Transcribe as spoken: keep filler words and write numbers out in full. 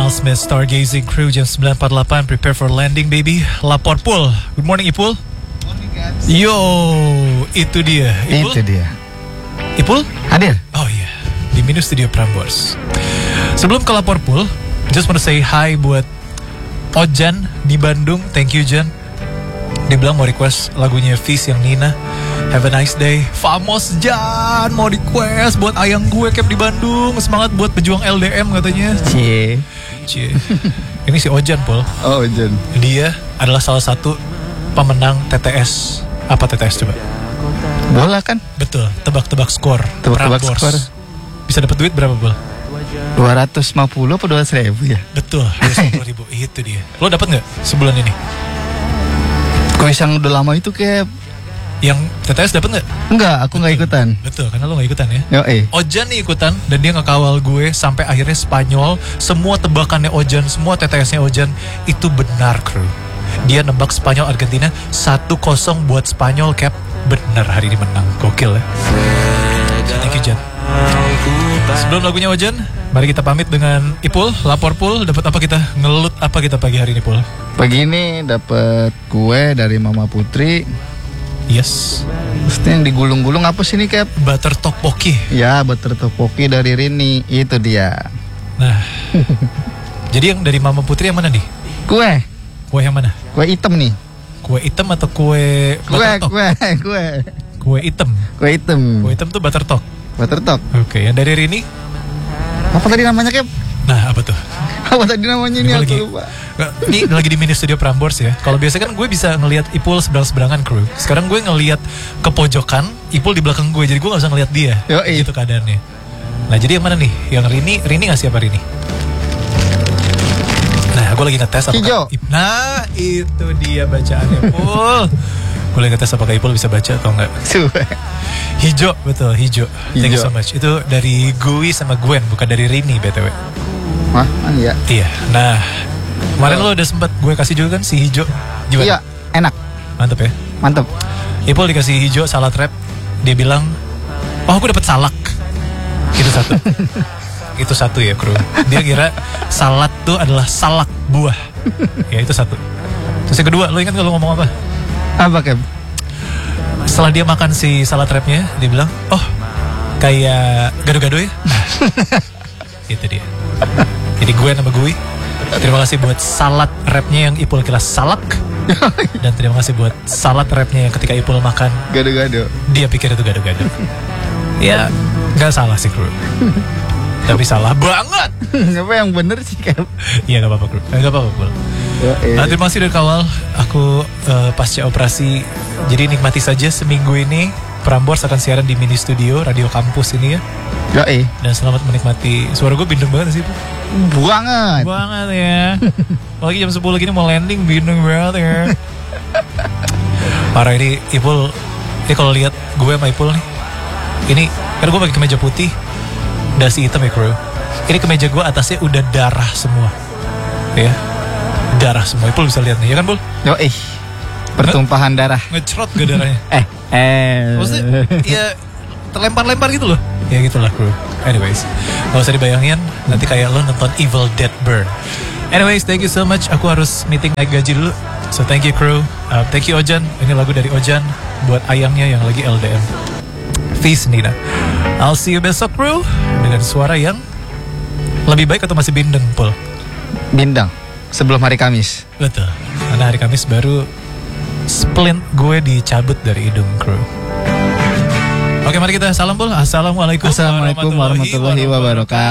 Smith, Stargazing Crew, jam sembilan empat puluh delapan, prepare for landing baby. Lapor Pul. Good morning Ipul. Morning guys. Yo, itu dia. Ipul? Itu dia. Ipul? Hadir. Oh iya, di Mini Studio Prambors. Sebelum ke Lapor Pul, just want to say hi buat Ojan di Bandung. Thank you Jan. Dia bilang mau request lagunya Fizz yang Nina. Have a nice day. Famos Jan mau request buat ayang gue Cap di Bandung. Semangat buat pejuang L D M katanya. Cie. Cie. Ini si Ojan Pul. Oh Ojan. Dia adalah salah satu pemenang T T S. Apa T T S coba? Bola kan? Betul. Tebak-tebak skor. Tebak-tebak Prambors. skor. Bisa dapat duit berapa Pul? dua ratus lima puluh apa dua ratus ribu ya? Betul. dua ratus lima puluh ribu. Itu dia. Lo dapat nggak sebulan ini? Kuis yang udah lama itu kayak Yang T T S dapat nggak? enggak, aku nggak ikutan. Betul, karena lo nggak ikutan ya. Yo eh. Ojan nih ikutan dan dia ngekawal gue sampai akhirnya Spanyol. Semua tebakannya Ojan, semua T T S-nya Ojan itu benar, kru. Dia nebak Spanyol Argentina satu kosong buat Spanyol, Cap. Benar hari ini menang. Gokil ya. Thank you Jan. Sebelum lagunya Ojan, mari kita pamit dengan Ipul, Lapor Pul. Dapat apa kita? Ngelut apa kita pagi hari ini, Pul? Pagi ini dapat kue dari Mama Putri. Yes. Terus yang digulung-gulung apa sih nih Cap? Butter tteokbokki. Ya, butter tteokbokki dari Rini. Itu dia. Nah. Jadi yang dari Mama Putri yang mana nih? Kue. Kue yang mana? Kue hitam nih. Kue hitam atau kue Kue, butter kue, kue. Kue hitam. Kue hitam. Kue hitam tuh butter talk. Butter talk. Oke, yang dari Rini? Apa tadi namanya Cap? Nah, apa tuh? Apa tadi namanya ini, Ini aku lagi, lupa. Ini lagi di Mini Studio Prambors ya. Kalau biasa kan gue bisa ngelihat Ipul seberang-seberangan kru. Sekarang gue ngelihat ke pojokan, Ipul di belakang gue. Jadi gue gak bisa ngelihat dia. Yoi. Gitu keadaannya. Nah, jadi yang mana nih? Yang Rini, Rini ngasih apa Rini? Nah, gue lagi ngetes apakah Hijau. Ip- Nah, itu dia bacaannya Ipul. Gue lagi ngetes apakah Ipul bisa baca atau enggak. Hijau, betul, hijau. Thank you so Hijau. much. Itu dari Gui sama Gwen, bukan dari Rini B T W. Hah? Ah, iya. Iya. Nah, kemarin lo udah sempat gue kasih juga kan si hijau. Gimana? Iya, enak. Mantep ya. Mantap. Ipul dikasih hijau salad wrap. Dia bilang, oh aku dapat salak. Itu satu. Itu satu ya kru. Dia kira salad tuh adalah salak buah. Ya itu satu. Terus yang kedua, lo ingat gak lo ngomong apa? Apa Cap? Setelah dia makan si salad wrapnya, dia bilang, oh kayak gado-gado ya. Itu dia. Jadi gue nama gue. Terima kasih buat salad wrapnya yang Ipul kira salak. Dan terima kasih buat salad wrapnya yang ketika Ipul makan, Gado-gado. dia pikir itu gado-gado. Ya, gak salah sih kru. Tapi salah banget. Apa yang bener sih Cap? Iya gak apa-apa kru. Eh, gak apa-apa Pul. Ya, eh. Nah, terima kasih dari kawal. Aku uh, pasca operasi. Jadi nikmati saja seminggu ini. Prambors akan siaran di Mini Studio Radio Kampus ini ya. Ya, eh. Dan selamat menikmati. Suara gue bindeng banget sih Pul. Banget. Banget ya. Apalagi jam sepuluh gini mau landing, bindeng banget ya. Parah ini Ipul. Ini kalau lihat gue sama Ipul nih, ini kan gue pakai kemeja putih, dasi hitam ya bro. Ini kemeja gue atasnya udah darah semua, ya, darah semua. Ipul bisa lihat nih, ya kan Pul? Yo eh. Pertumpahan darah. Ngecrot gak darahnya? Eh, eh. Maksudnya, ya terlempar-lempar gitu loh. Ya gitulah bro. Anyways, gak usah dibayangin nanti kayak lo nonton Evil Dead Burn. Anyways, thank you so much. Aku harus meeting naik gaji dulu. So thank you crew. Uh, thank you Ojan. Ini lagu dari Ojan buat ayangnya yang lagi L D M. Fizz Nina. I'll see you besok crew. Dengan suara yang lebih baik atau masih bindeng Pul? Bindang. Sebelum hari Kamis. Betul. Karena hari Kamis baru splint gue dicabut dari hidung crew. Oke, mari kita salam Pul. Assalamualaikum, Assalamualaikum warahmatullahi wabarakatuh.